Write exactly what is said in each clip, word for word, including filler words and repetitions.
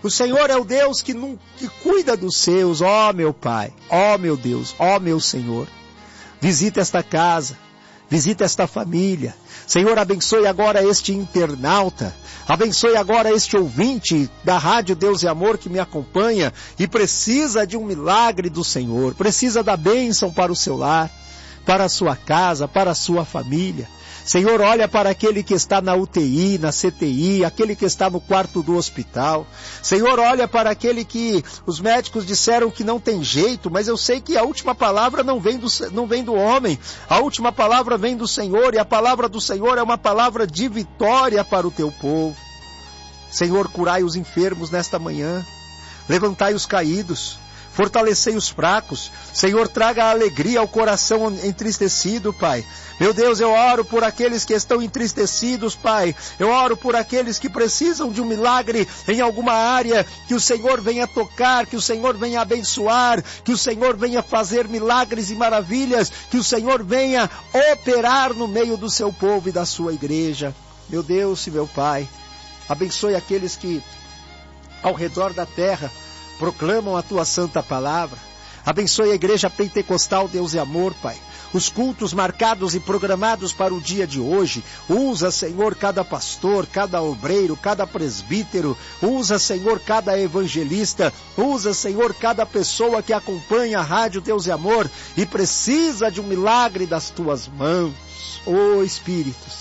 O Senhor é o Deus que, não, que cuida dos seus. Ó, meu Pai, ó, meu Deus, ó, meu Senhor. Visita esta casa, visita esta família. Senhor, abençoe agora este internauta. Abençoe agora este ouvinte da Rádio Deus e Amor que me acompanha e precisa de um milagre do Senhor. Precisa da bênção para o seu lar, para a sua casa, para a sua família. Senhor, olha para aquele que está na U T I, na C T I, aquele que está no quarto do hospital. Senhor, olha para aquele que os médicos disseram que não tem jeito, mas eu sei que a última palavra não vem do, não vem do homem. A última palavra vem do Senhor, e a palavra do Senhor é uma palavra de vitória para o teu povo. Senhor, curai os enfermos nesta manhã. Levantai os caídos. Fortalecei os fracos. Senhor, traga a alegria ao coração entristecido, Pai. Meu Deus, eu oro por aqueles que estão entristecidos, Pai. Eu oro por aqueles que precisam de um milagre em alguma área. Que o Senhor venha tocar, que o Senhor venha abençoar, que o Senhor venha fazer milagres e maravilhas, que o Senhor venha operar no meio do seu povo e da sua igreja. Meu Deus e meu Pai, abençoe aqueles que ao redor da terra proclamam a tua santa palavra. Abençoe a igreja pentecostal Deus e Amor, Pai. Os cultos marcados e programados para o dia de hoje. Usa, Senhor, cada pastor, cada obreiro, cada presbítero. Usa, Senhor, cada evangelista. Usa, Senhor, cada pessoa que acompanha a Rádio Deus e Amor e precisa de um milagre das tuas mãos. Ô Espírito,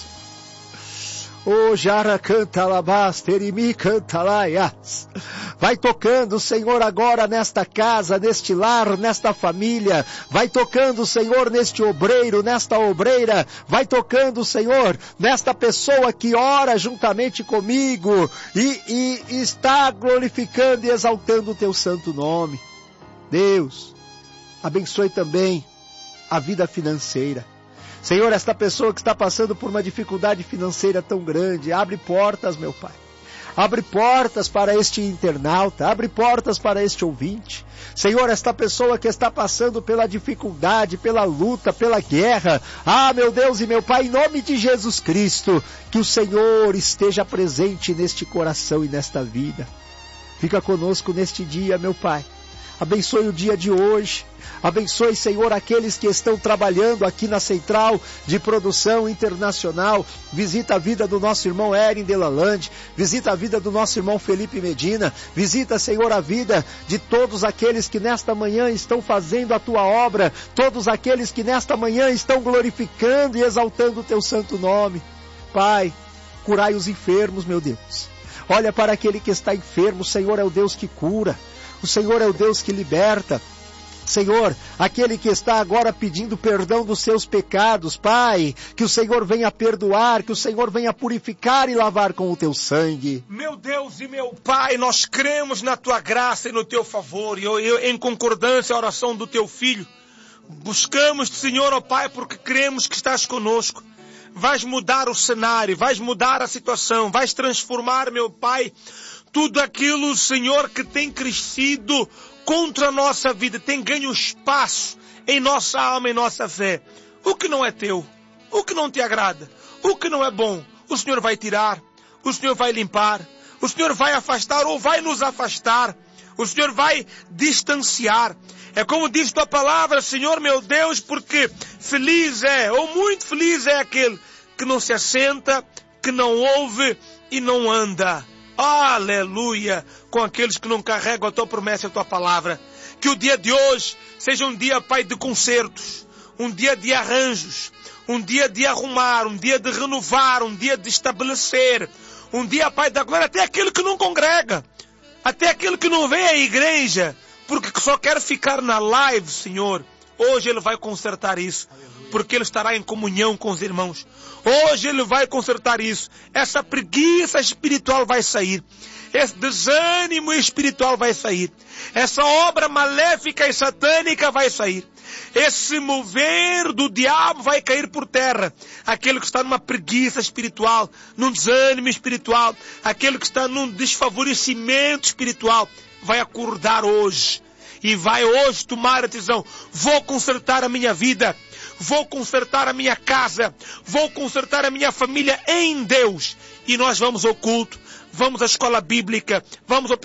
ô Jara canta labaster e me canta laias. Vai tocando, Senhor, agora nesta casa, neste lar, nesta família. Vai tocando, Senhor, neste obreiro, nesta obreira. Vai tocando, Senhor, nesta pessoa que ora juntamente comigo e, e está glorificando e exaltando o teu santo nome. Deus, abençoe também a vida financeira. Senhor, esta pessoa que está passando por uma dificuldade financeira tão grande, abre portas, meu Pai. Abre portas para este internauta, abre portas para este ouvinte. Senhor, esta pessoa que está passando pela dificuldade, pela luta, pela guerra. Ah, meu Deus e meu Pai, em nome de Jesus Cristo, que o Senhor esteja presente neste coração e nesta vida. Fica conosco neste dia, meu Pai. Abençoe o dia de hoje. Abençoe, Senhor, aqueles que estão trabalhando aqui na Central de Produção Internacional. Visita a vida do nosso irmão Erin Delalande. Visita a vida do nosso irmão Felipe Medina. Visita, Senhor, a vida de todos aqueles que nesta manhã estão fazendo a Tua obra. Todos aqueles que nesta manhã estão glorificando e exaltando o Teu santo nome. Pai, curai os enfermos, meu Deus. Olha para aquele que está enfermo. O Senhor é o Deus que cura. O Senhor é o Deus que liberta. Senhor, aquele que está agora pedindo perdão dos seus pecados, Pai, que o Senhor venha perdoar, que o Senhor venha purificar e lavar com o teu sangue. Meu Deus e meu Pai, nós cremos na tua graça e no teu favor, e eu, eu, em concordância à oração do teu filho, buscamos-te, Senhor, ó Pai, porque cremos que estás conosco. Vais mudar o cenário, vais mudar a situação, vais transformar, meu Pai, tudo aquilo, Senhor, que tem crescido contra a nossa vida, tem ganho espaço em nossa alma, em nossa fé. O que não é teu, o que não te agrada, o que não é bom, o Senhor vai tirar, o Senhor vai limpar, o Senhor vai afastar ou vai nos afastar, o Senhor vai distanciar. É como diz tua palavra, Senhor meu Deus, porque feliz é, ou muito feliz é aquele que não se assenta, que não ouve e não anda. Aleluia! Com aqueles que não carregam a tua promessa e a tua palavra. Que o dia de hoje seja um dia, Pai, de concertos, um dia de arranjos, um dia de arrumar, um dia de renovar, um dia de estabelecer, um dia, Pai da glória, até aquele que não congrega, até aquele que não vem à igreja, porque só quer ficar na live, Senhor. Hoje Ele vai consertar isso, porque Ele estará em comunhão com os irmãos. Hoje Ele vai consertar isso. Essa preguiça espiritual vai sair. Esse desânimo espiritual vai sair. Essa obra maléfica e satânica vai sair. Esse mover do diabo vai cair por terra. Aquele que está numa preguiça espiritual, num desânimo espiritual, aquele que está num desfavorecimento espiritual, vai acordar hoje. E vai hoje tomar a decisão. Vou consertar a minha vida. Vou consertar a minha casa. Vou consertar a minha família em Deus. E nós vamos ao culto. Vamos à escola bíblica. Vamos ao